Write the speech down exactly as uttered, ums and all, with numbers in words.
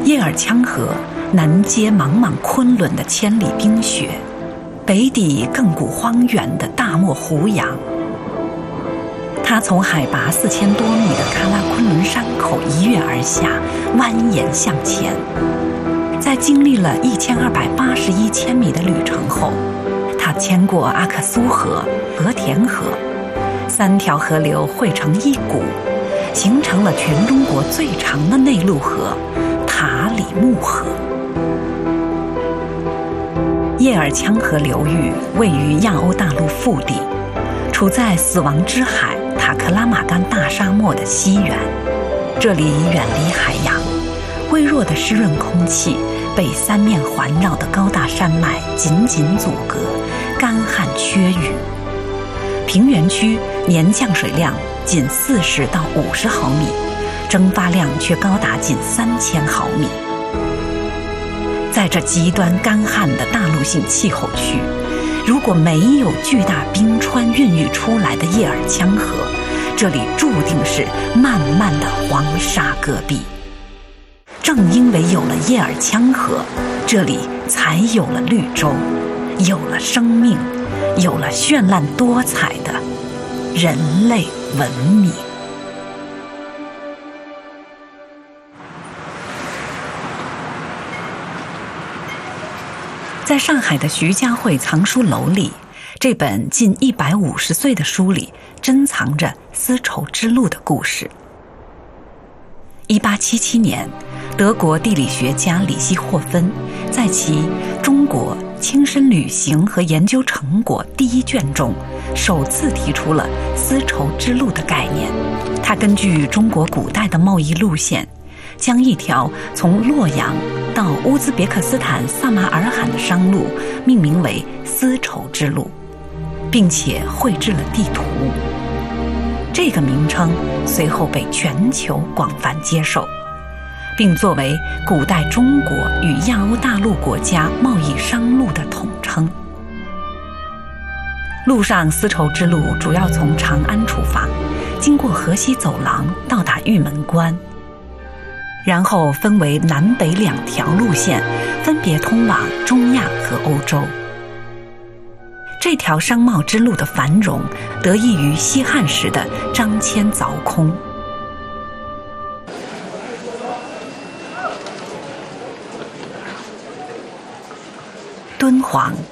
叶尔羌河南接茫茫昆仑的千里冰雪，北抵亘古荒原的大漠胡杨。它从海拔四千多米的喀拉昆仑山口一跃而下，蜿蜒向前。在经历了一千二百八十一千米的旅程后，它牵过阿克苏河、和田河，三条河流汇成一股，形成了全中国最长的内陆河——塔里木河。叶尔羌河流域位于亚欧大陆腹地，处在死亡之海塔克拉玛干大沙漠的西缘。这里远离海洋，微弱的湿润空气被三面环绕的高大山脉紧紧阻隔，干旱缺雨。平原区年降水量仅四十到五十毫米，蒸发量却高达近三千毫米。在这极端干旱的大陆性气候区，如果没有巨大冰川孕育出来的叶尔羌河，这里注定是漫漫的黄沙戈壁。正因为有了叶尔羌河，这里才有了绿洲，有了生命，有了绚烂多彩的人类文明。在上海的徐家汇藏书楼里，这本近一百五十岁的书里珍藏着丝绸之路的故事。一八七七年，德国地理学家里希霍芬在其《中国亲身旅行和研究成果》第一卷中，首次提出了丝绸之路的概念。他根据中国古代的贸易路线，将一条从洛阳到乌兹别克斯坦萨马尔罕的商路命名为丝绸之路，并且绘制了地图。这个名称随后被全球广泛接受，并作为古代中国与亚欧大陆国家贸易商路的统称。陆上丝绸之路主要从长安出发，经过河西走廊到达玉门关，然后分为南北两条路线，分别通往中亚和欧洲。这条商贸之路的繁荣得益于西汉时的张骞凿空。敦煌